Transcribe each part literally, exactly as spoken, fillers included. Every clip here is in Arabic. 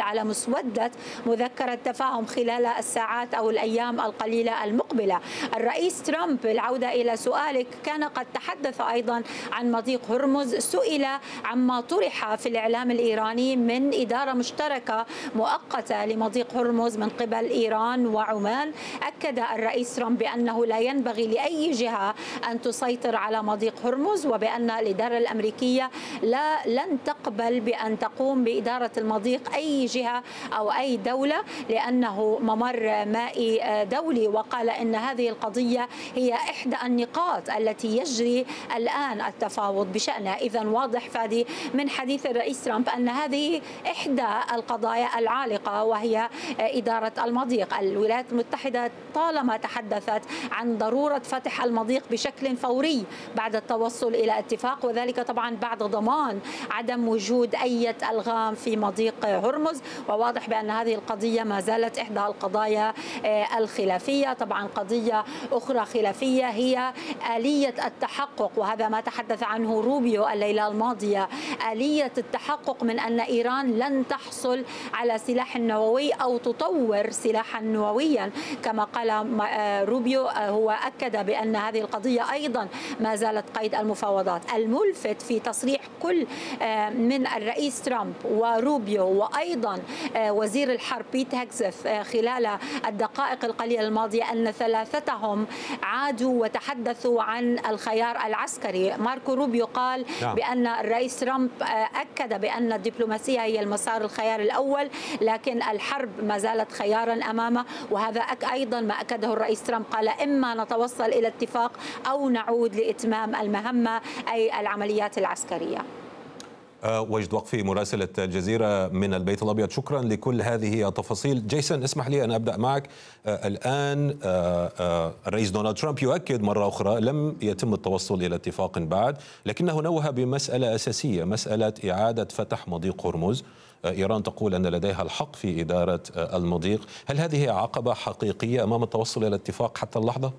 على مسودة مذكرة تفاهم خلال الساعات أو الأيام القليلة المقبلة. الرئيس ترامب، العودة إلى سؤالك، كان قد تحدث أيضا عن مضيق هرمز. سئل عما طرح في الإعلام الإيراني من إدارة مشتركة مؤقتة لمضيق هرمز من قبل إيران وعمان، أكد الرئيس ترامب بأنه لا ينبغي لأي جهة أن تسيطر على مضيق هرمز، وبأن الإدارة الأمريكية لا لن تقبل بأن تقوم بإدارة المضيق أي جهة أو أي دولة، لأنه ممر مائي دولي. وقال إن هذه القضية هي إحدى النقاط التي يجري الآن التفاوض بشأنها. إذن واضح فادي من حديث الرئيس ترامب أن هذه إحدى القضايا العالقة وهي إدارة المضيق. الولايات المتحدة طالما تحدثت عن ضرورة فتح المضيق بشكل فوري بعد التوصل إلى اتفاق، وذلك طبعا بعد ضمان عدم وجود أي ألغام في مضيق هرمز. وواضح بأن هذه القضية ما زالت إحدى القضايا الخلافية. طبعا قضية أخرى خلافية هي آلية التحقق، وهذا ما تحدث عنه روبيو الليلة الماضية، آلية التحقق من أن إيران لن تحصل على سلاح نووي أو تطور سلاحا نوويا. كما قال روبيو، هو أكد بأن هذه القضية أيضا ما زالت قيد المفاوضات. الملفت في تصريح كل من الرئيس ترامب وروبيو وأيضا وزير الحرب بيت هيكسث خلال الدقائق القليلة الماضية أن ثلاثتهم عادوا وتحدثوا عن الخيار العسكري. ماركو روبيو قال نعم. بأن الرئيس ترامب أكد بأن الدبلوماسية هي المسار الخيار الأول، لكن الحرب ما زالت خيارا أمامه. وهذا أيضا ما أكده الرئيس ترامب، قال إما نتوصل إلى اتفاق أو نعود لإتمام المهمة أي العمليات العسكرية. وجد وقفي، مراسلة الجزيرة من البيت الأبيض، شكرا لكل هذه التفاصيل. جيسون، اسمح لي أن أبدأ معك. الآن الرئيس دونالد ترامب يؤكد مرة أخرى لم يتم التوصل إلى اتفاق بعد، لكنه نوه بمسألة أساسية، مسألة إعادة فتح مضيق هرمز. إيران تقول أن لديها الحق في إدارة المضيق. هل هذه عقبة حقيقية أمام التوصل إلى اتفاق حتى اللحظة؟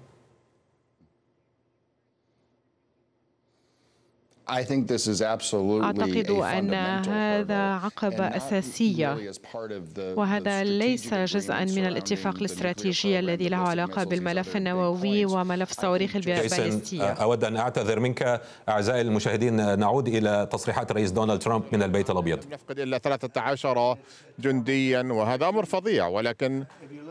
أعتقد أن هذا عقبة أساسية، وهذا ليس جزءا من الاتفاق الاستراتيجي الذي له علاقة بالملف النووي وملف صواريخ البالستية. أود أن أعتذر منك. أعزائي المشاهدين، نعود إلى تصريحات الرئيس دونالد ترامب من البيت الأبيض. نفقد إلا ثلاثة عشر جنديا، وهذا أمر فظيع، ولكن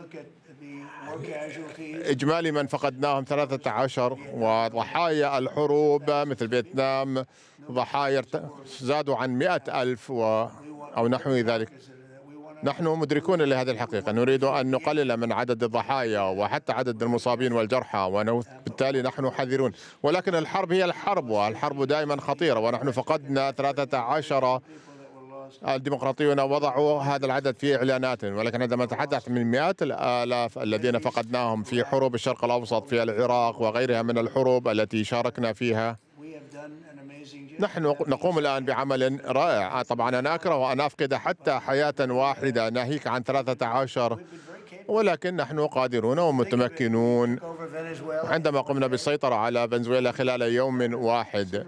إجمالي من فقدناهم ثلاثة عشر، وضحايا الحروب مثل فيتنام ضحايا زادوا عن مئة ألف و... أو نحو ذلك. نحن مدركون لهذه الحقيقة، نريد أن نقلل من عدد الضحايا وحتى عدد المصابين والجرحى، وبالتالي نحن حذرون. ولكن الحرب هي الحرب، والحرب دائما خطيرة، ونحن فقدنا ثلاثة عشر. الديمقراطيون وضعوا هذا العدد في إعلاناتهم، ولكن عندما نتحدث من مئات الآلاف الذين فقدناهم في حروب الشرق الأوسط، في العراق وغيرها من الحروب التي شاركنا فيها، نحن نقوم الآن بعمل رائع. طبعا أنا أكره أن أفقد حتى حياة واحدة ناهيك عن ثلاثة عشر، ولكن نحن قادرون ومتمكنون. عندما قمنا بالسيطرة على فنزويلا خلال يوم واحد،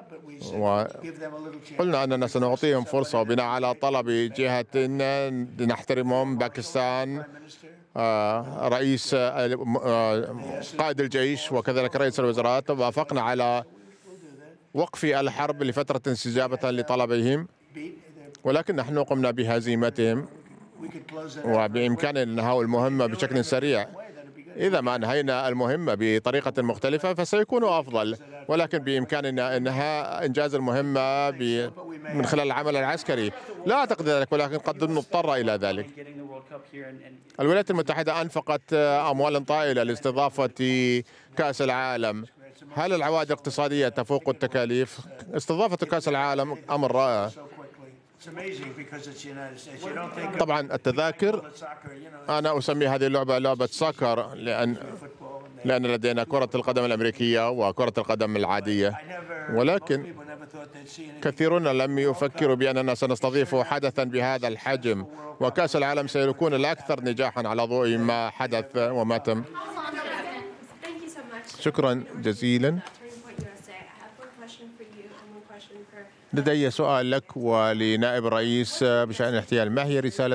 وقلنا أننا سنعطيهم فرصة، وبناء على طلب جهة نحترمهم، باكستان، رئيس قائد الجيش وكذلك رئيس الوزراء، وافقنا على وقف الحرب لفترة استجابة لطلبهم، ولكن نحن قمنا بهزيمتهم، وبإمكاننا إنهاء المهمة بشكل سريع. إذا ما أنهينا المهمة بطريقة مختلفة فسيكون أفضل، ولكن بإمكاننا إنهاء إنجاز المهمة من خلال العمل العسكري. لا أعتقد ذلك، ولكن قد نضطر إلى ذلك. الولايات المتحدة أنفقت أموال طائلة لاستضافة كأس العالم. هل العوائد الاقتصادية تفوق التكاليف؟ استضافة كأس العالم أمر رائع. طبعا التذاكر، أنا أسمي هذه اللعبة لعبة ساكر، لأن لأن لدينا كرة القدم الأمريكية وكرة القدم العادية، ولكن كثيرون لم يفكروا بأننا سنستضيف حدثا بهذا الحجم، وكأس العالم سيكون الأكثر نجاحا على ضوء ما حدث وما تم. شكرا جزيلا. لدي سؤال لك ولنائب الرئيس بشأن الاحتيال، ما هي رسالة